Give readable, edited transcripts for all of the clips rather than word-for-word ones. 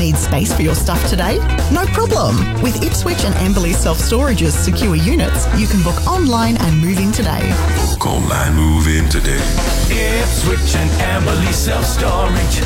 Need space for your stuff today? No problem. With Ipswich and Amberley Self-Storage's secure units, you can book online and move in today. Book online, move in today. Ipswich and Amberley Self-Storage.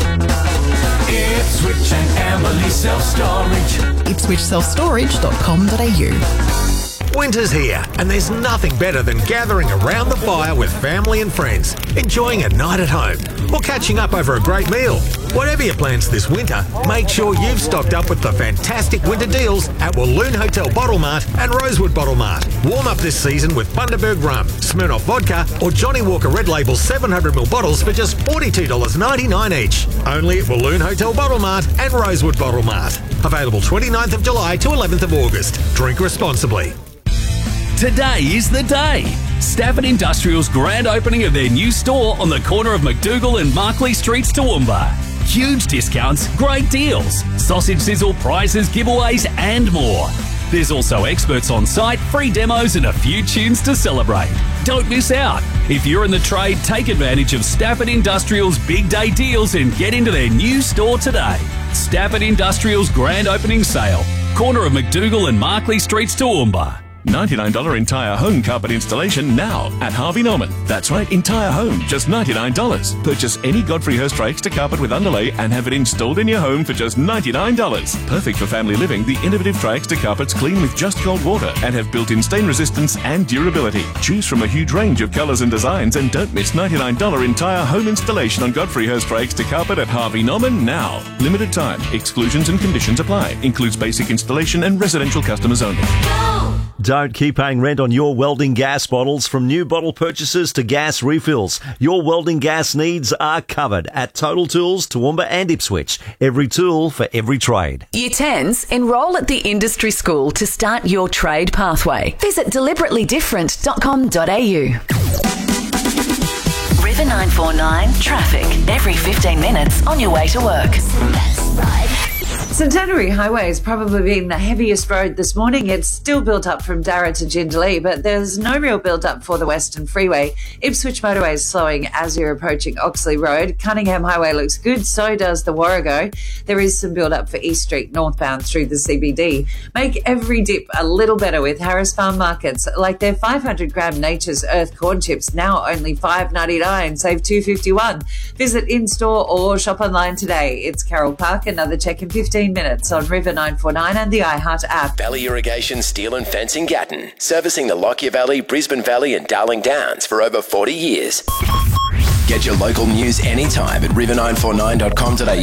Ipswich and Amberley Self-Storage. ipswichselfstorage.com.au. Winter's here, and there's nothing better than gathering around the fire with family and friends, enjoying a night at home, or catching up over a great meal. Whatever your plans this winter, make sure you've stocked up with the fantastic winter deals at Walloon Hotel Bottle Mart and Rosewood Bottle Mart. Warm up this season with Bundaberg Rum, Smirnoff Vodka, or Johnny Walker Red Label 700ml bottles for just $42.99 each. Only at Walloon Hotel Bottle Mart and Rosewood Bottle Mart. Available 29th of July to 11th of August. Drink responsibly. Today is the day. Stafford Industrial's grand opening of their new store on the corner of McDougall and Markley Streets, Toowoomba. Huge discounts, great deals, sausage sizzle, prizes, giveaways and more. There's also experts on site, free demos and a few tunes to celebrate. Don't miss out. If you're in the trade, take advantage of Stafford Industrial's big day deals and get into their new store today. Stafford Industrial's grand opening sale, corner of McDougall and Markley Streets, Toowoomba. $99 entire home carpet installation now at Harvey Norman. That's right, entire home, just $99. Purchase any Godfrey Hirst Extra carpet with underlay and have it installed in your home for just $99. Perfect for family living, the innovative Tri-Extra carpets clean with just cold water and have built-in stain resistance and durability. Choose from a huge range of colours and designs and don't miss $99 entire home installation on Godfrey Hirst Extra carpet at Harvey Norman now. Limited time. Exclusions and conditions apply. Includes basic installation and residential customers only. Don't keep paying rent on your welding gas bottles. From new bottle purchases to gas refills, your welding gas needs are covered at Total Tools, Toowoomba and Ipswich. Every tool for every trade. Year 10s, enrol at the Industry School to start your trade pathway. Visit deliberately-different.com.au. River 949 traffic every 15 minutes on your way to work. Centenary Highway has probably been the heaviest road this morning. It's still built up from Darra to Jindalee, but there's no real build-up for the Western Freeway. Ipswich Motorway is slowing as you're approaching Oxley Road. Cunningham Highway looks good, so does the Warrego. There is some build-up for East Street northbound through the CBD. Make every dip a little better with Harris Farm Markets, like their 500-gram Nature's Earth corn chips, now only $5.99, save $2.51. Visit in-store or shop online today. It's Carroll Park, another check in 15 minutes on River 949 and the iHeart app. Valley Irrigation Steel and Fencing Gatton, servicing the Lockyer Valley, Brisbane Valley and Darling Downs for over 40 years. Get your local news anytime at river949.com.au.